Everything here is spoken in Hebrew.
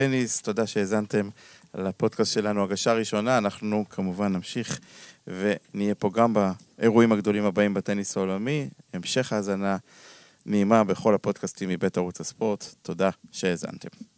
טניס, תודה שהזנתם לפודקאסט שלנו, הגשה ראשונה. אנחנו כמובן נמשיך ונהיה פה גם באירועים הגדולים הבאים בטניס העולמי. המשך האזנה נעימה בכל הפודקאסטים מבית ערוץ הספורט. תודה שהזנתם.